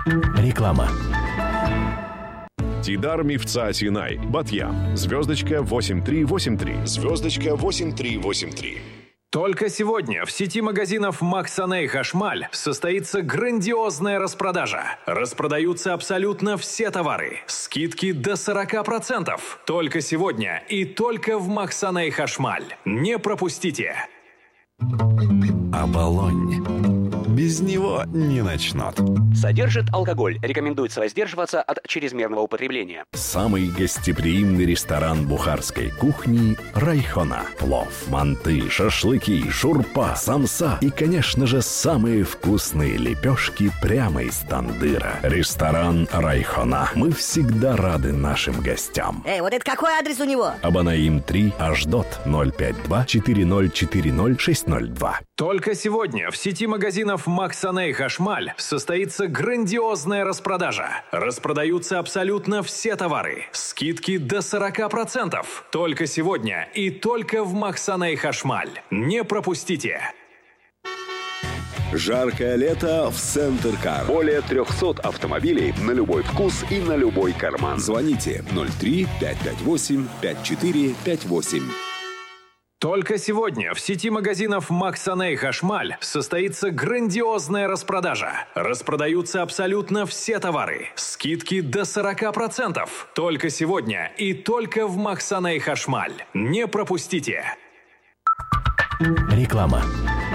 Реклама. Тидар Мифца Синай, Батьям, звездочка 8383, звездочка 8383. Только сегодня в сети магазинов Максаней Хашмаль состоится грандиозная распродажа. Распродаются абсолютно все товары. Скидки до 40%. Только сегодня и только в Максаней Хашмаль. Не пропустите. Оболонь. Без него не начнут. Содержит алкоголь. Рекомендуется воздерживаться от чрезмерного употребления. Самый гостеприимный ресторан бухарской кухни «Райхона». Плов, манты, шашлыки, шурпа, самса и, конечно же, самые вкусные лепешки прямо из тандыра. Ресторан «Райхона». Мы всегда рады нашим гостям. Вот это какой адрес у него? Абанаим 3, Аждот, 052-4040-602. Только сегодня в сети магазинов Максаней Хашмаль состоится грандиозная распродажа. Распродаются абсолютно все товары. Скидки до 40%. Только сегодня и только в Максаней Хашмаль. Не пропустите. Жаркое лето в Центр-Кар. Более 300 автомобилей на любой вкус и на любой карман. Звоните 03-558-5458. Только сегодня в сети магазинов Максаней Хашмаль состоится грандиозная распродажа. Распродаются абсолютно все товары. Скидки до 40%. Только сегодня и только в Максаней Хашмаль. Не пропустите. Реклама.